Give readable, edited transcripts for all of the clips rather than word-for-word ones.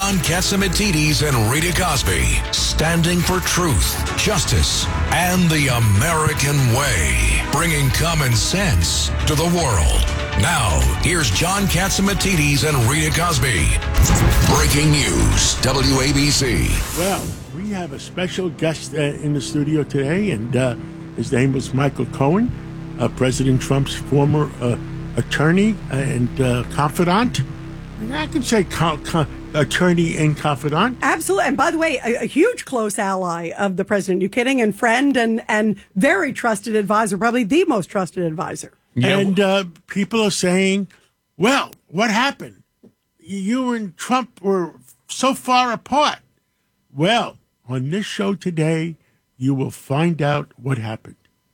John Catsimatidis and Rita Cosby, standing for truth, justice, and the American way, bringing common sense to the world. Now, here's John Catsimatidis and Rita Cosby. Breaking news, WABC. Well, we have a special guest in the studio today, and his name was Michael Cohen, President Trump's former attorney and confidant. And I can say attorney and confidant. Absolutely. And by the way, a huge close ally of the president. You kidding? And friend and very trusted advisor, probably the most trusted advisor. Yeah. And people are saying, well, what happened? You and Trump were so far apart. Well, on this show today, you will find out what happened.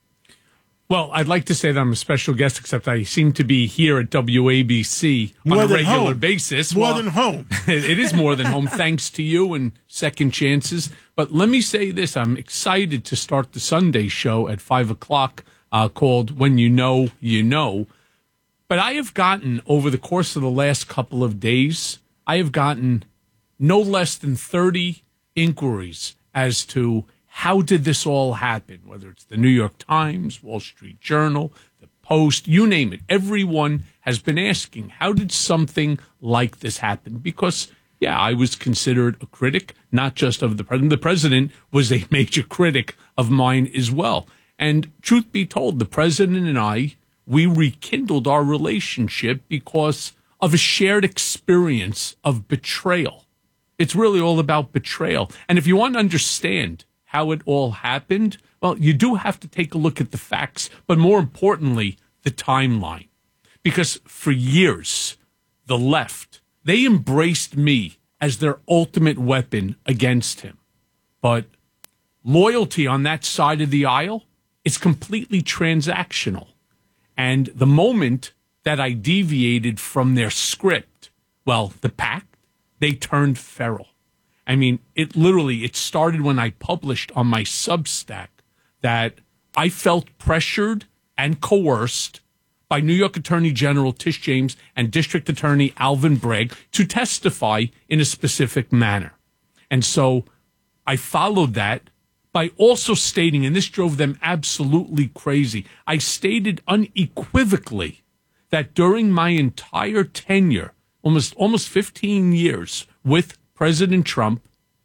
Well, I'd like to say that I'm a special guest, except I seem to be here at WABC on a regular basis. More than home. It is more than home, thanks to you and Second Chances. But let me say this. I'm excited to start the Sunday show at 5 o'clock called When You Know, You Know. But I have gotten, over the course of the last couple of days, I have gotten no less than 30 inquiries as to how did this all happen, whether it's the New York Times, Wall Street Journal, the Post, you name it. Everyone has been asking, how did something like this happen? Because, yeah, I was considered a critic, not just of the president. The president was a major critic of mine as well. And truth be told, the president and I, we rekindled our relationship because of a shared experience of betrayal. It's really all about betrayal. And if you want to understand how it all happened, well, you do have to take a look at the facts, but more importantly, the timeline. Because for years, the left, they embraced me as their ultimate weapon against him. But loyalty on that side of the aisle is completely transactional. And the moment that I deviated from their script, well, the pact, they turned feral. I mean, it started when I published on my Substack that I felt pressured and coerced by New York Attorney General Tish James and District Attorney Alvin Bragg to testify in a specific manner. And so I followed that by also stating, and this drove them absolutely crazy, I stated unequivocally that during my entire tenure, almost 15 years with President Trump,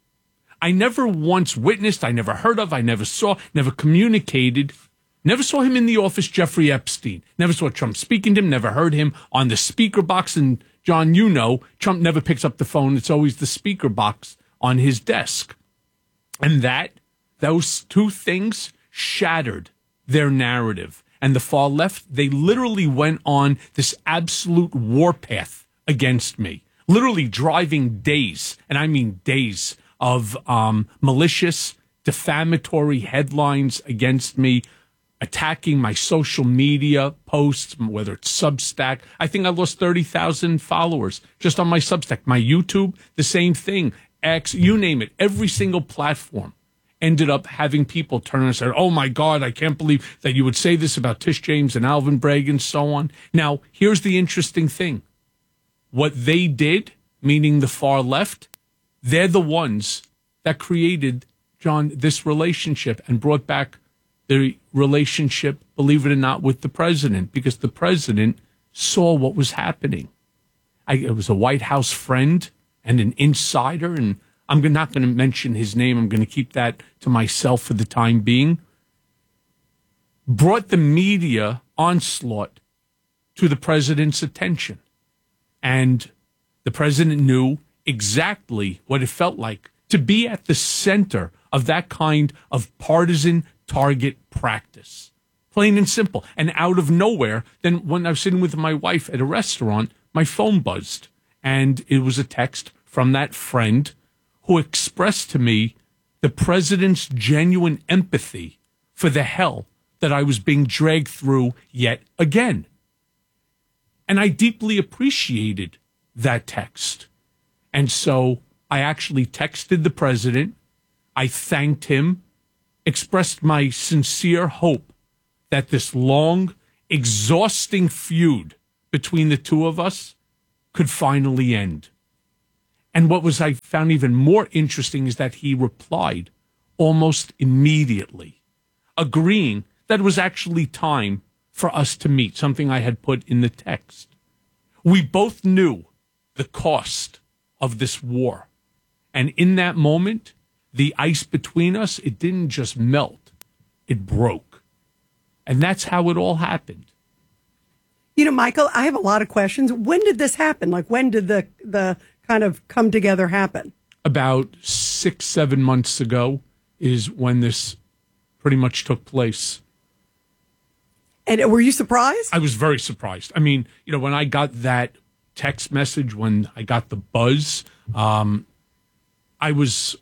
I never once witnessed, I never heard of, I never saw, never communicated, never saw him in the office, Jeffrey Epstein, never saw Trump speaking to him, never heard him on the speaker box. And John, you know, Trump never picks up the phone. It's always the speaker box on his desk. And those two things shattered their narrative. And the far left, they literally went on this absolute warpath against me. Literally driving days, and I mean days, of malicious, defamatory headlines against me, attacking my social media posts, whether it's Substack. I think I lost 30,000 followers just on my Substack. My YouTube, the same thing. X, you name it. Every single platform ended up having people turn and say, oh, my God, I can't believe that you would say this about Tish James and Alvin Bragg and so on. Now, here's the interesting thing. What they did, meaning the far left, they're the ones that created, John, this relationship and brought back the relationship, believe it or not, with the president, because the president saw what was happening. It was a White House friend and an insider, and I'm not going to mention his name. I'm going to keep that to myself for the time being. Brought the media onslaught to the president's attention. And the president knew exactly what it felt like to be at the center of that kind of partisan target practice. Plain and simple. And out of nowhere, then when I was sitting with my wife at a restaurant, my phone buzzed. And it was a text from that friend who expressed to me the president's genuine empathy for the hell that I was being dragged through yet again. And I deeply appreciated that text. And so I actually texted the president. I thanked him, expressed my sincere hope that this long, exhausting feud between the two of us could finally end. And I found even more interesting is that he replied almost immediately, agreeing that it was actually time for us to meet, something I had put in the text. We both knew the cost of this war. And in that moment, the ice between us, it didn't just melt, it broke. And that's how it all happened. You know, Michael, I have a lot of questions. When did this happen? Like, when did the kind of come together happen? About 6-7 months ago is when this pretty much took place. And were you surprised? I was very surprised. I mean, you know, when I got that text message, when I got the buzz, I was,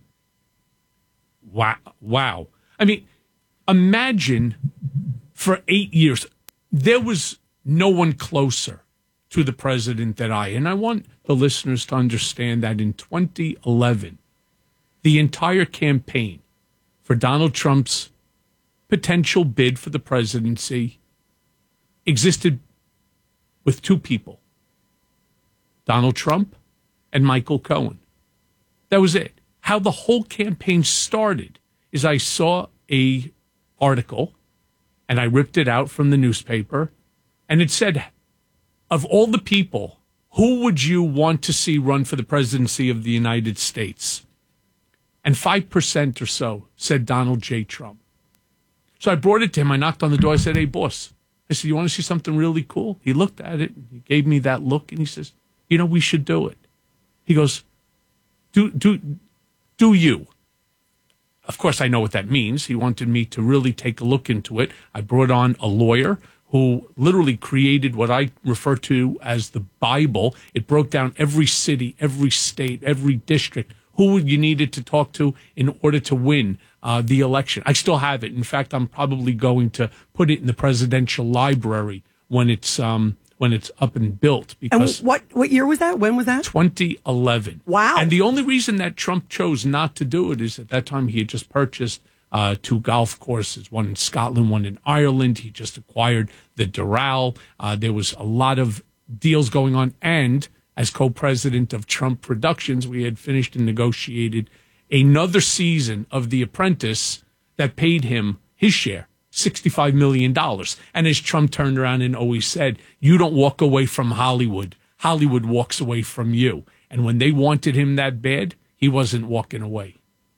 wow. I mean, imagine for 8 years, there was no one closer to the president than I. And I want the listeners to understand that in 2011, the entire campaign for Donald Trump's potential bid for the presidency existed with two people, Donald Trump and Michael Cohen. That was it. How the whole campaign started is I saw a article and I ripped it out from the newspaper, and it said, of all the people, who would you want to see run for the presidency of the United States? And 5% or so said Donald J. Trump. So I brought it to him. I knocked on the door. I said, hey, boss. I said, you want to see something really cool? He looked at it. He gave me that look, and he says, you know, we should do it. He goes, do you? Of course, I know what that means. He wanted me to really take a look into it. I brought on a lawyer who literally created what I refer to as the Bible. It broke down every city, every state, every district, who you needed to talk to in order to win the election. I still have it. In fact, I'm probably going to put it in the presidential library when it's up and built. Because and what year was that? When was that? 2011. Wow. And the only reason that Trump chose not to do it is at that time he had just purchased 2 golf courses, one in Scotland, one in Ireland. He just acquired the Doral. There was a lot of deals going on. And as co-president of Trump Productions, we had finished and negotiated another season of The Apprentice that paid him his share, $65 million. And as Trump turned around and always said, you don't walk away from Hollywood. Hollywood walks away from you. And when they wanted him that bad, he wasn't walking away.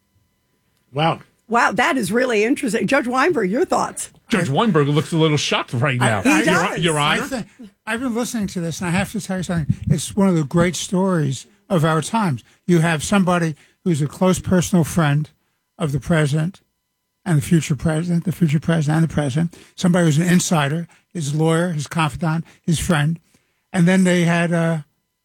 Wow. Wow, that is really interesting. Judge Weinberg, your thoughts? Judge Weinberg looks a little shocked right now. He does. Your Honor? I've been listening to this, and I have to tell you something. It's one of the great stories of our times. You have somebody who's a close personal friend of the president and the future president and the president, somebody who's an insider, his lawyer, his confidant, his friend, and then they had a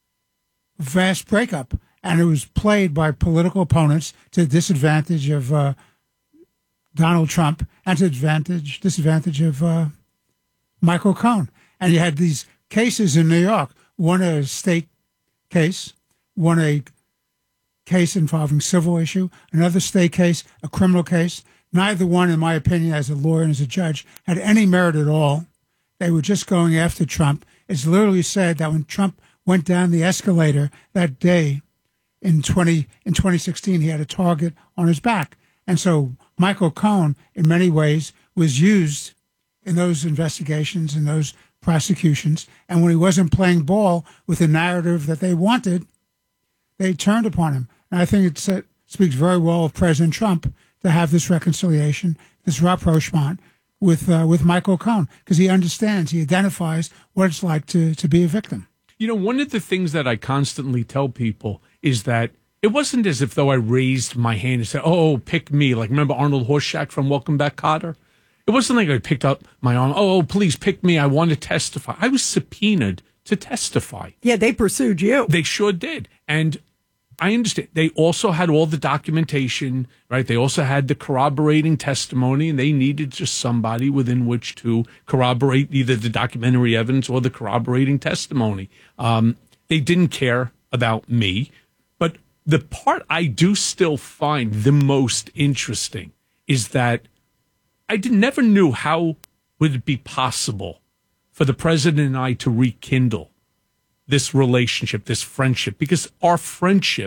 vast breakup, and it was played by political opponents to the disadvantage of Donald Trump and to disadvantage of Michael Cohen. And you had these cases in New York, one a state case, one a case involving civil issue, another state case, a criminal case. Neither one, in my opinion, as a lawyer and as a judge, had any merit at all. They were just going after Trump. It's literally said that when Trump went down the escalator that day in 2016, he had a target on his back. And so Michael Cohen, in many ways, was used in those investigations, in those prosecutions. And when he wasn't playing ball with the narrative that they wanted, they turned upon him. And I think it speaks very well of President Trump to have this reconciliation, this rapprochement with Michael Cohen, because he understands, he identifies what it's like to be a victim. You know, one of the things that I constantly tell people is that it wasn't as if though I raised my hand and said, oh, pick me. Like, remember Arnold Horshack from Welcome Back, Kotter? It wasn't like I picked up my arm, oh, please pick me. I want to testify. I was subpoenaed to testify. Yeah, they pursued you. They sure did. And I understand. They also had all the documentation, right? They also had the corroborating testimony, and they needed just somebody within which to corroborate either the documentary evidence or the corroborating testimony. They didn't care about me. But the part I do still find the most interesting is that I never knew how would it be possible for the president and I to rekindle this relationship, this friendship, because our friendship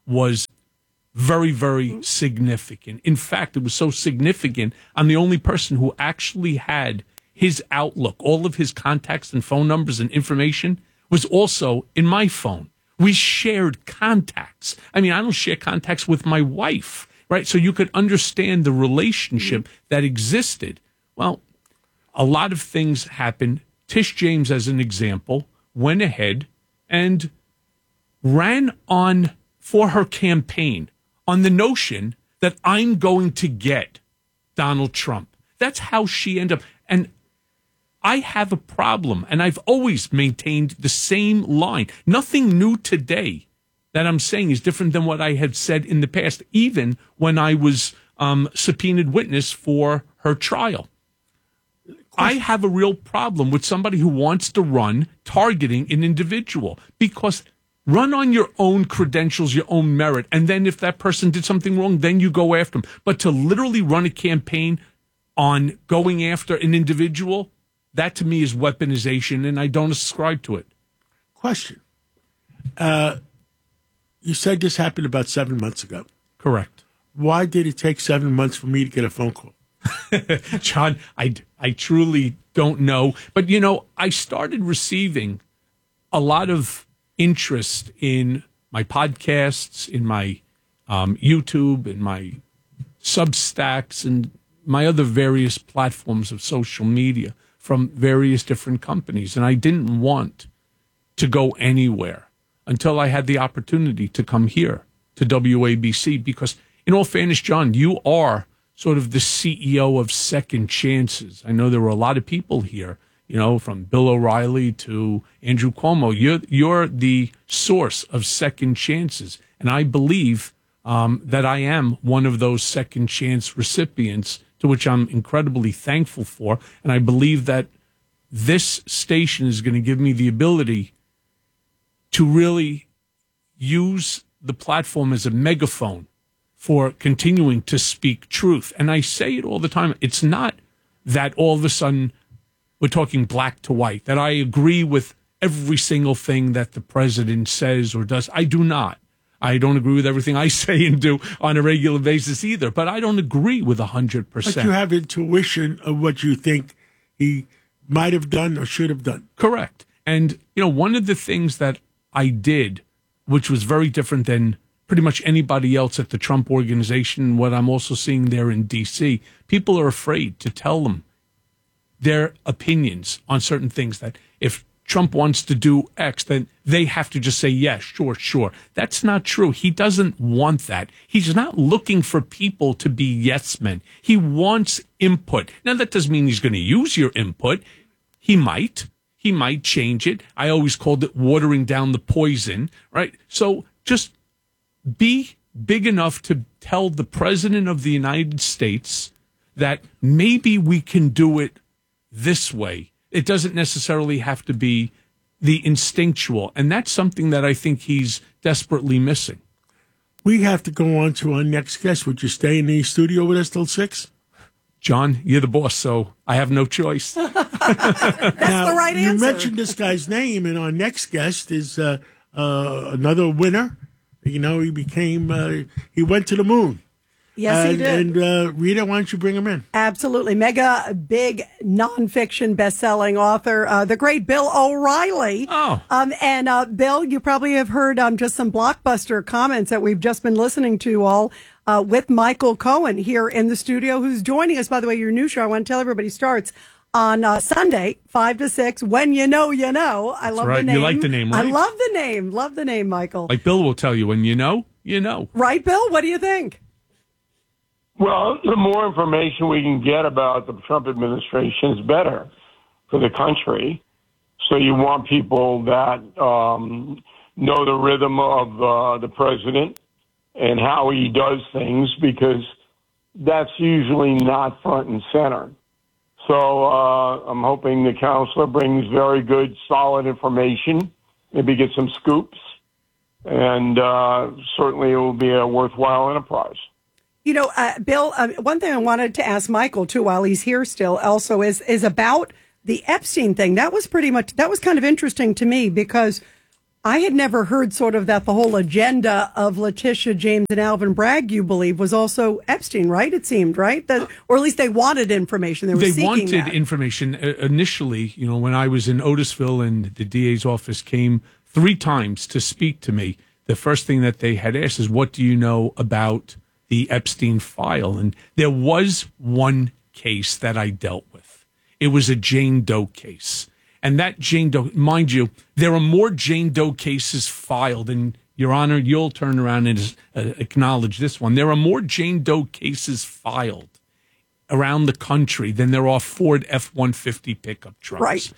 was very, very significant. In fact, it was so significant, I'm the only person who actually had his Outlook, all of his contacts and phone numbers and information was also in my phone. We shared contacts. I mean, I don't share contacts with my wife, right? So you could understand the relationship that existed. Well, a lot of things happened. Tish James, as an example, went ahead and ran on for her campaign on the notion that I'm going to get Donald Trump. That's how she ended up. And I have a problem, and I've always maintained the same line. Nothing new today that I'm saying is different than what I had said in the past, even when I was subpoenaed witness for her trial. I have a real problem with somebody who wants to run targeting an individual, because run on your own credentials, your own merit, and then if that person did something wrong, then you go after them. But to literally run a campaign on going after an individual, that to me is weaponization, and I don't ascribe to it. Question. You said this happened about 7 months ago. Correct. Why did it take 7 months for me to get a phone call? John, I truly don't know. But, you know, I started receiving a lot of interest in my podcasts, in my YouTube, in my Substacks, and my other various platforms of social media from various different companies. And I didn't want to go anywhere until I had the opportunity to come here to WABC, because in all fairness, John, you are sort of the CEO of Second Chances. I know there were a lot of people here, you know, from Bill O'Reilly to Andrew Cuomo. You're the source of Second Chances. And I believe that I am one of those second chance recipients, to which I'm incredibly thankful for. And I believe that this station is going to give me the ability to really use the platform as a megaphone for continuing to speak truth. And I say it all the time. It's not that all of a sudden we're talking black to white, that I agree with every single thing that the president says or does. I do not. I don't agree with everything I say and do on a regular basis either, but I don't agree with 100%. But you have intuition of what you think he might have done or should have done. Correct. And, you know, one of the things that I did, which was very different than pretty much anybody else at the Trump organization, what I'm also seeing there in D.C., people are afraid to tell them their opinions on certain things, that if Trump wants to do X, then they have to just say, yes, sure. That's not true. He doesn't want that. He's not looking for people to be yes men. He wants input. Now, that doesn't mean he's going to use your input. He might change it. I always called it watering down the poison, right? So just be big enough to tell the president of the United States that maybe we can do it this way. It doesn't necessarily have to be the instinctual. And that's something that I think he's desperately missing. We have to go on to our next guest. Would you stay in the studio with us till 6? John, you're the boss, so I have no choice. That's the right answer. You mentioned this guy's name, and our next guest is another winner. You know, he went to the moon. Yes, he did. And Rita, why don't you bring him in? Absolutely. Mega big nonfiction best-selling author, the great Bill O'Reilly. Oh. And Bill, you probably have heard just some blockbuster comments that we've just been listening to all with Michael Cohen here in the studio, who's joining us. By the way, your new show, I want to tell everybody, starts on Sunday, 5 to 6. When you know, you know. I love the name. You like the name, right? I love the name. Love the name, Michael. Like Bill will tell you, when you know, you know. Right, Bill? What do you think? Well, the more information we can get about the Trump administration is better for the country. So you want people that know the rhythm of the president and how he does things, because that's usually not front and center. So I'm hoping the counselor brings very good, solid information, maybe get some scoops, and certainly it will be a worthwhile enterprise. You know, Bill, one thing I wanted to ask Michael, too, while he's here still, also is about the Epstein thing. That was kind of interesting to me, because I had never heard sort of that the whole agenda of Letitia James and Alvin Bragg, you believe, was also Epstein, right? It seemed, right? That, or at least they wanted information. They wanted that. information initially. You know, when I was in Otisville and the DA's office came 3 times to speak to me, the first thing that they had asked is, what do you know about the Epstein file? And there was one case that I dealt with. It was a Jane Doe case. And that Jane Doe, mind you, there are more Jane Doe cases filed, and Your Honor, you'll turn around and acknowledge this one. There are more Jane Doe cases filed around the country than there are Ford F-150 pickup trucks. Right.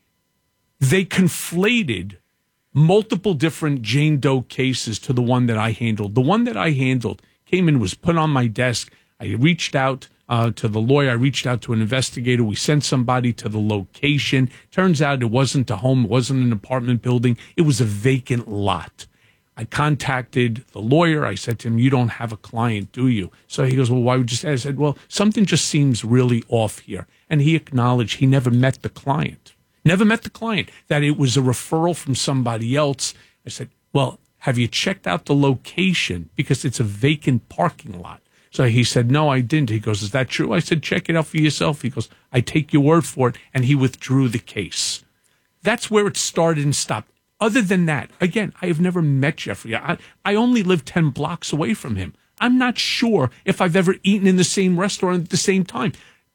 They conflated multiple different Jane Doe cases to the one that I handled. The one that I handled came in, was put on my desk. I reached out to the lawyer. I reached out to an investigator. We sent somebody to the location. Turns out it wasn't a home. It wasn't an apartment building. It was a vacant lot. I contacted the lawyer. I said to him, you don't have a client, do you? So he goes, well, why would you say? I said, well, something just seems really off here. And he acknowledged he never met the client. Never met the client, that it was a referral from somebody else. I said, well, have you checked out the location? Because it's a vacant parking lot. So he said, no, I didn't. He goes, is that true? I said, check it out for yourself. He goes, I take your word for it. And he withdrew the case. That's where it started and stopped. Other than that, again, I have never met Jeffrey. I only live 10 blocks away from him. I'm not sure if I've ever eaten in the same restaurant at the same time.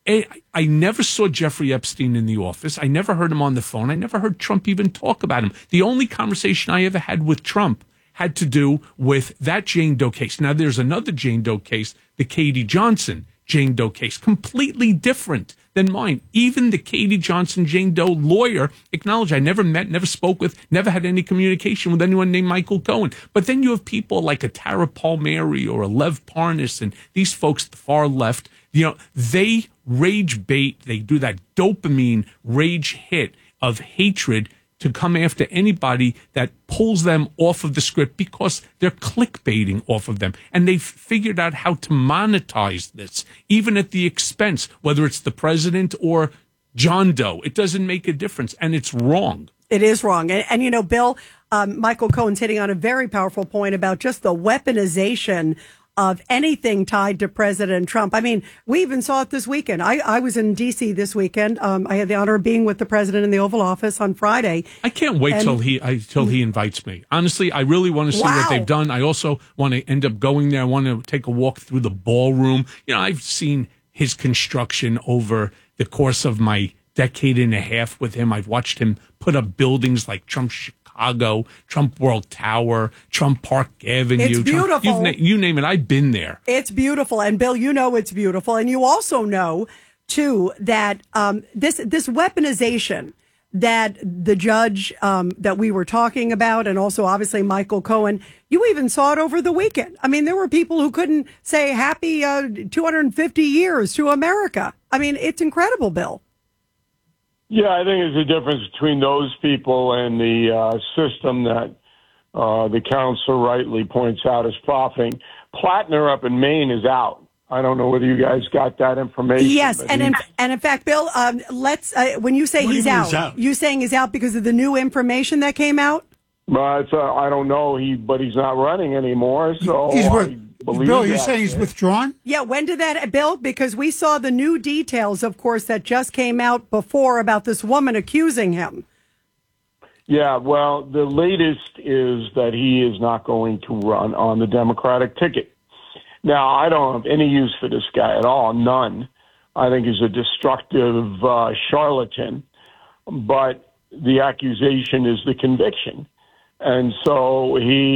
I never saw Jeffrey Epstein in the office. I never heard him on the phone. I never heard Trump even talk about him. The only conversation I ever had with Trump had to do with that Jane Doe case. Now, there's another Jane Doe case, the Katie Johnson Jane Doe case, completely different than mine. Even the Katie Johnson Jane Doe lawyer acknowledged, I never met, never spoke with, never had any communication with anyone named Michael Cohen. But then you have people like a Tara Palmieri or a Lev Parnas and these folks at the far left, you know, they rage bait. They do that dopamine rage hit of hatred to come after anybody that pulls them off of the script because they're clickbaiting off of them. And they've figured out how to monetize this, even at the expense, whether it's the president or John Doe. It doesn't make a difference, and it's wrong. It is wrong. And you know, Bill, Michael Cohen's hitting on a very powerful point about just the weaponization of anything tied to President Trump. I mean, we even saw it this weekend. I was in D.C. this weekend. I had the honor of being with the president in the Oval Office on Friday. I can't wait till he invites me. Honestly, I really want to see what they've done. I also want to end up going there. I want to take a walk through the ballroom. You know, I've seen his construction over the course of my decade and a half with him. I've watched him put up buildings like Trump Chicago, Trump World Tower, Trump Park Avenue. It's beautiful. You name it. I've been there. It's beautiful. And Bill, you know it's beautiful. And you also know, too, that this weaponization that the judge that we were talking about, and also obviously Michael Cohen, you even saw it over the weekend. I mean, there were people who couldn't say happy 250 years to America. I mean, it's incredible, Bill. Yeah, I think there's a difference between those people and the system that the counsel rightly points out is profiting. Plattner up in Maine is out. I don't know whether you guys got that information. Yes, and in fact, Bill, let's when you say he's out, you saying he's out because of the new information that came out? But I don't know. But he's not running anymore. So Bill, you're saying he's withdrawn? Yeah. When did that, Bill? Because we saw the new details, of course, that just came out before about this woman accusing him. Yeah. Well, the latest is that he is not going to run on the Democratic ticket. Now, I don't have any use for this guy at all. None. I think he's a destructive charlatan. But the accusation is the conviction. And so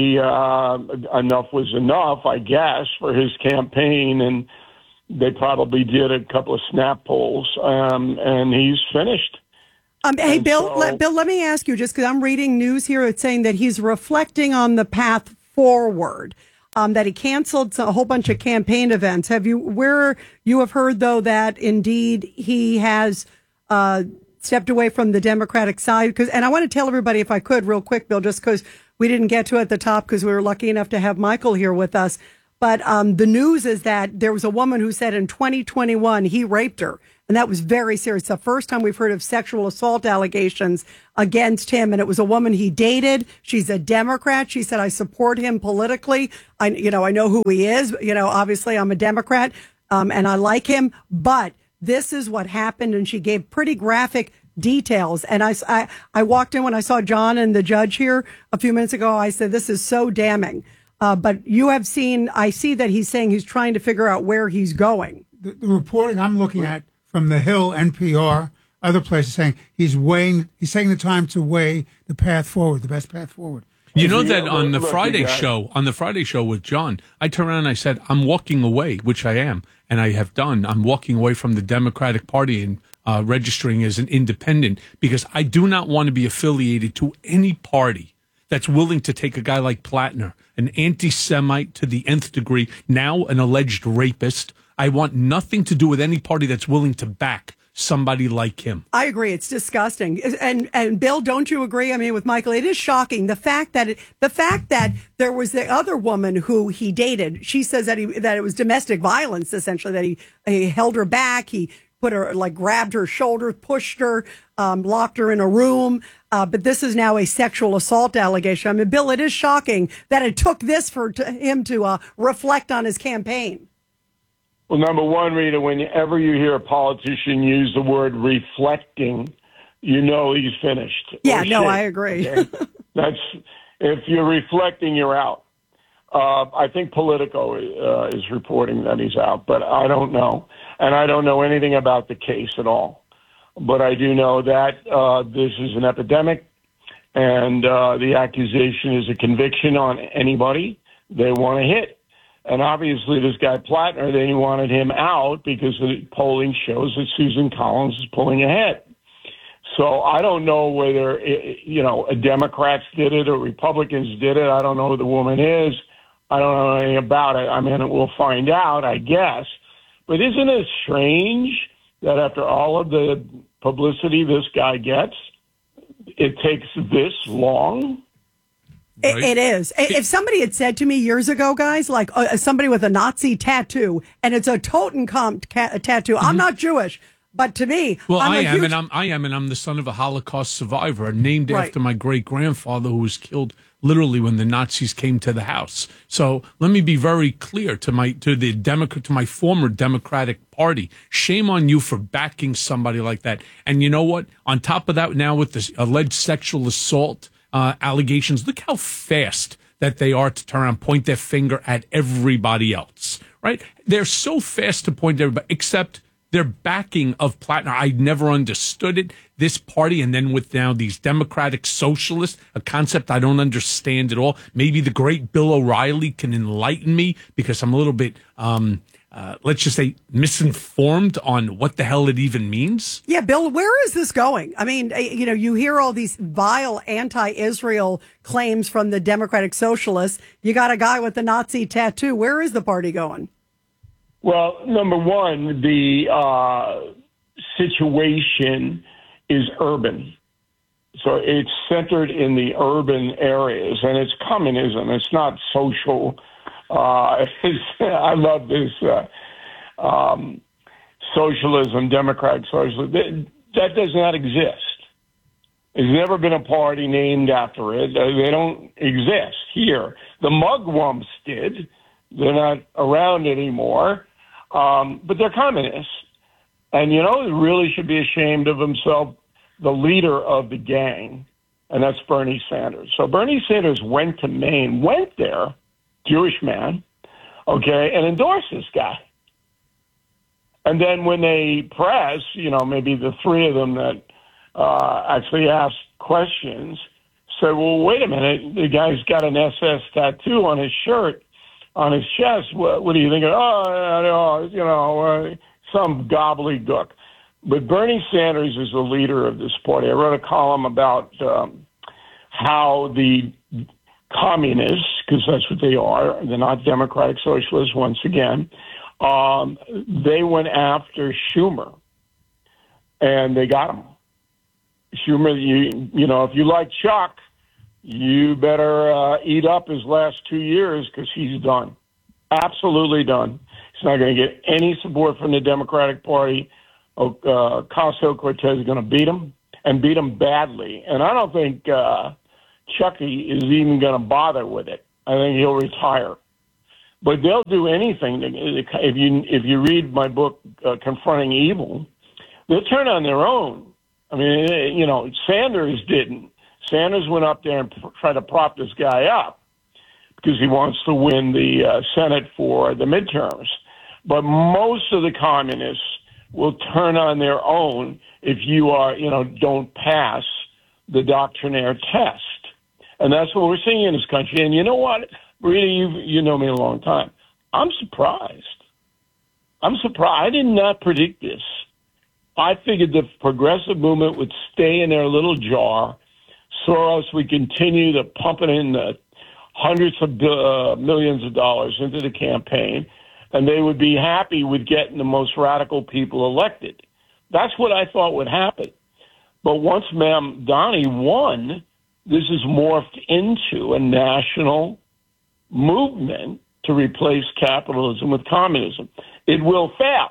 enough was enough, I guess, for his campaign. And they probably did a couple of snap polls, and he's finished. Hey, Bill, let me ask you, just because I'm reading news here, it's saying that he's reflecting on the path forward, that he canceled a whole bunch of campaign events. Have you heard, though, that indeed he has stepped away from the Democratic side? And I want to tell everybody, if I could, real quick, Bill, just because we didn't get to it at the top because we were lucky enough to have Michael here with us. But the news is that there was a woman who said in 2021 he raped her. And that was very serious. The first time we've heard of sexual assault allegations against him. And it was a woman he dated. She's a Democrat. She said, I support him politically. I know who he is. Obviously I'm a Democrat and I like him. But this is what happened. And she gave pretty graphic details. And I walked in when I saw John and the judge here a few minutes ago. I said, this is so damning. But you have seen, I see that he's saying he's trying to figure out where he's going. The reporting I'm looking at from The Hill, NPR, other places saying he's taking the time to weigh the path forward, the best path forward. You know that on the Friday show with John, I turned around and I said, I'm walking away, which I am, and I have done. I'm walking away from the Democratic Party and registering as an independent because I do not want to be affiliated to any party that's willing to take a guy like Plattner, an anti-Semite to the nth degree, now an alleged rapist. I want nothing to do with any party that's willing to back somebody like him. I agree. It's disgusting. And Bill, don't you agree? I mean, with Michael, it is shocking. The fact that there was the other woman who he dated, she says that it was domestic violence, essentially, that he held her back. He put her, grabbed her shoulder, pushed her, locked her in a room. But this is now a sexual assault allegation. I mean, Bill, it is shocking that it took this for him to reflect on his campaign. Well, number one, Rita, whenever you hear a politician use the word reflecting, you know he's finished. Yeah, no, I agree. Okay? If you're reflecting, you're out. I think Politico is reporting that he's out, but I don't know. And I don't know anything about the case at all. But I do know that this is an epidemic, and the accusation is a conviction on anybody they want to hit. And obviously this guy Plattner, they wanted him out because the polling shows that Susan Collins is pulling ahead. So I don't know whether, Democrats did it or Republicans did it. I don't know who the woman is. I don't know anything about it. I mean, we'll find out, I guess. But isn't it strange that after all of the publicity this guy gets, it takes this long? Right. It is. If somebody had said to me years ago, guys, like somebody with a Nazi tattoo, and it's a Totenkopf tattoo, I'm not Jewish, but to me, I am, and I'm the son of a Holocaust survivor, named after my great grandfather, who was killed literally when the Nazis came to the house. So let me be very clear to my former Democratic Party. Shame on you for backing somebody like that. And you know what? On top of that, now with this alleged sexual assault allegations, look how fast that they are to turn around and point their finger at everybody else, right? They're so fast to point at everybody, except their backing of Plattner. I never understood it. This party, and then with now these Democratic Socialists, a concept I don't understand at all. Maybe the great Bill O'Reilly can enlighten me because I'm a little bit, let's just say, misinformed on what the hell it even means. Yeah, Bill, where is this going? I mean, you hear all these vile anti-Israel claims from the Democratic Socialists. You got a guy with a Nazi tattoo. Where is the party going? Well, number one, the situation is urban. So it's centered in the urban areas, and it's communism. It's not social. I love this socialism, democratic socialism. That does not exist. There's never been a party named after it. They don't exist here. The mugwumps did. They're not around anymore. But they're communists. And, he really should be ashamed of himself, the leader of the gang, and that's Bernie Sanders. So Bernie Sanders went to Maine, Jewish man, and endorsed this guy. And then when they press, maybe the three of them that actually asked questions said, well, wait a minute, the guy's got an SS tattoo on his shirt. On his chest, what do you think? Some gobbledygook. But Bernie Sanders is the leader of this party. I wrote a column about how the communists, because that's what they are, they're not democratic socialists once again, they went after Schumer, and they got him. Schumer, if you like Chuck, you better eat up his last 2 years because he's done. Absolutely done. He's not going to get any support from the Democratic Party. Ocasio-Cortez is going to beat him, and beat him badly. And I don't think Chucky is even going to bother with it. I think he'll retire. But they'll do anything. If you read my book, Confronting Evil, they'll turn on their own. I mean, Sanders didn't. Sanders went up there and tried to prop this guy up because he wants to win the Senate for the midterms. But most of the communists will turn on their own if you don't pass the doctrinaire test. And that's what we're seeing in this country. And you know what, Rita, you know me a long time. I'm surprised. I did not predict this. I figured the progressive movement would stay in their little jar. Soros would continue to pump it in hundreds of millions of dollars into the campaign, and they would be happy with getting the most radical people elected. That's what I thought would happen. But once Mamdani won, this is morphed into a national movement to replace capitalism with communism. It will fail.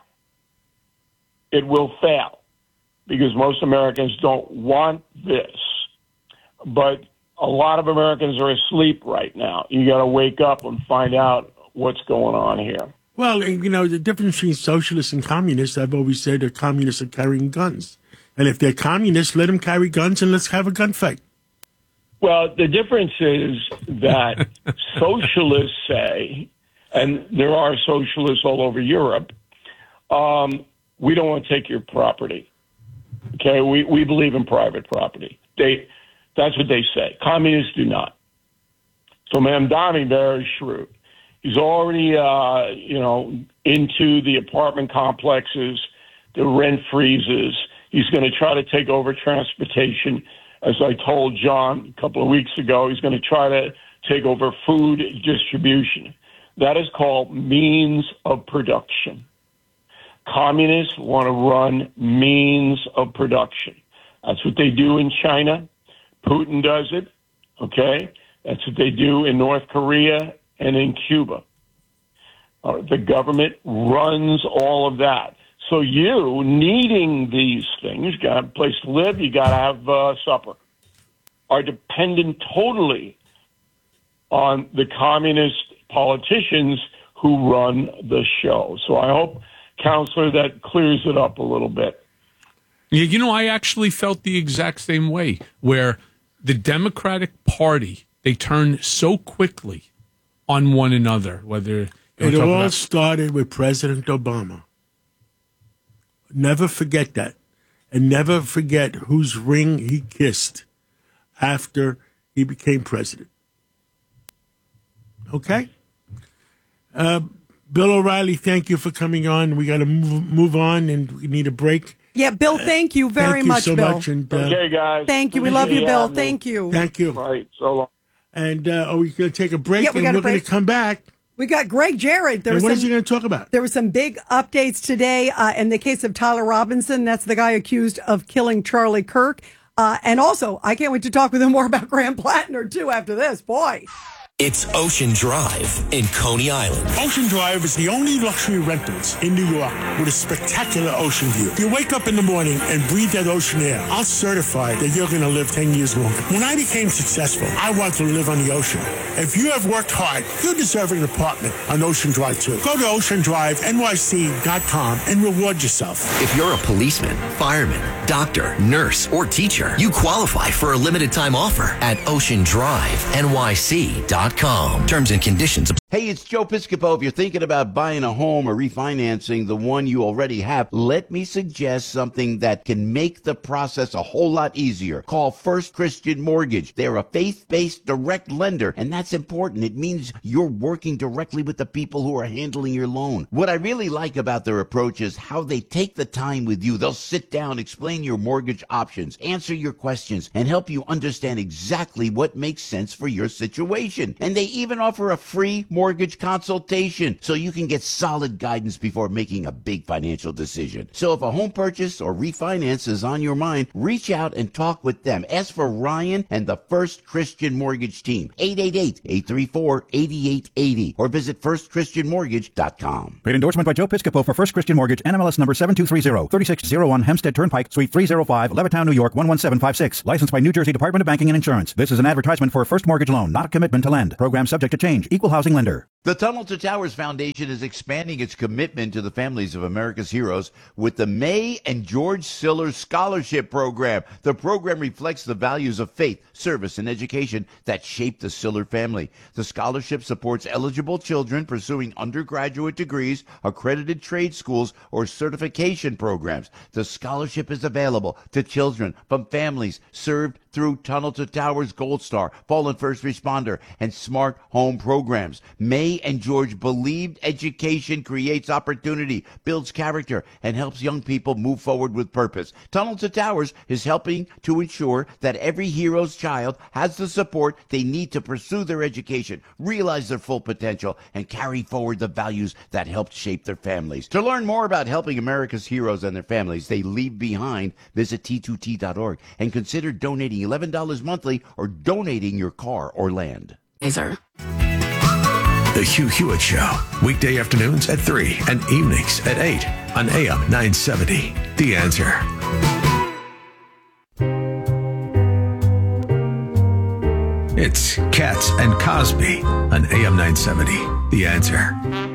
It will fail because most Americans don't want this. But a lot of Americans are asleep right now. You got to wake up and find out what's going on here. Well, the difference between socialists and communists, I've always said that communists are carrying guns. And if they're communists, let them carry guns and let's have a gunfight. Well, the difference is that socialists say, and there are socialists all over Europe, we don't want to take your property. Okay, we believe in private property. That's what they say. Communists do not. So Mamdani, very shrewd. He's already, into the apartment complexes, the rent freezes. He's going to try to take over transportation. As I told John a couple of weeks ago, he's going to try to take over food distribution. That is called means of production. Communists want to run means of production. That's what they do in China. Putin does it, okay? That's what they do in North Korea and in Cuba. The government runs all of that. So you, needing these things, you got a place to live, you got to have supper, are dependent totally on the communist politicians who run the show. So I hope, Counselor, that clears it up a little bit. Yeah, I actually felt the exact same way, where the Democratic Party, they turn so quickly on one another, whether... It all started with President Obama. Never forget that. And never forget whose ring he kissed after he became president. Okay? Bill O'Reilly, thank you for coming on. We got to move on, and we need a break. Yeah, Bill, thank you very much, Bill. Thank you so much. Okay, guys. Thank you. We love you, Bill. Thank you. Thank you. Right, so long. And are we going to take a break? Yeah, we're going to come back. We got Greg Jarrett. What is he going to talk about? There were some big updates today in the case of Tyler Robinson. That's the guy accused of killing Charlie Kirk. And also, I can't wait to talk with him more about Graham Plattner, too, after this. Boy. It's Ocean Drive in Coney Island. Ocean Drive is the only luxury rentals in New York with a spectacular ocean view. You wake up in the morning and breathe that ocean air. I'll certify that you're going to live 10 years longer. When I became successful, I wanted to live on the ocean. If you have worked hard, you deserve an apartment on Ocean Drive, too. Go to oceandrivenyc.com and reward yourself. If you're a policeman, fireman, doctor, nurse, or teacher, you qualify for a limited time offer at oceandrivenyc.com. Terms and conditions. Hey, it's Joe Piscopo. If you're thinking about buying a home or refinancing the one you already have, let me suggest something that can make the process a whole lot easier. Call First Christian Mortgage. They're a faith-based direct lender, and that's important. It means you're working directly with the people who are handling your loan. What I really like about their approach is how they take the time with you. They'll sit down, explain your mortgage options, answer your questions, and help you understand exactly what makes sense for your situation. And they even offer a free mortgage mortgage consultation so you can get solid guidance before making a big financial decision. So if a home purchase or refinance is on your mind, reach out and talk with them. Ask for Ryan and the First Christian Mortgage team, 888-834-8880, or visit firstchristianmortgage.com. Paid endorsement by Joe Piscopo for First Christian Mortgage, NMLS number 7230, 3601 Hempstead Turnpike, Suite 305, Levittown, New York, 11756. Licensed by New Jersey Department of Banking and Insurance. This is an advertisement for a first mortgage loan, not a commitment to lend. Program subject to change. Equal housing lender. The Tunnel to Towers Foundation is expanding its commitment to the families of America's heroes with the May and George Siller Scholarship Program. The program reflects the values of faith, service, and education that shaped the Siller family. The scholarship supports eligible children pursuing undergraduate degrees, accredited trade schools, or certification programs. The scholarship is available to children from families served through Tunnel to Towers Gold Star, Fallen First Responder, and Smart Home programs. May and George believed education creates opportunity, builds character, and helps young people move forward with purpose. Tunnel to Towers is helping to ensure that every hero's child has the support they need to pursue their education, realize their full potential, and carry forward the values that helped shape their families. To learn more about helping America's heroes and their families they leave behind, visit T2T.org and consider donating $11 monthly or donating your car or land. The Hugh Hewitt Show, weekday afternoons at 3 and evenings at 8 on AM 970. The Answer. It's Katz and Cosby on AM 970. The Answer.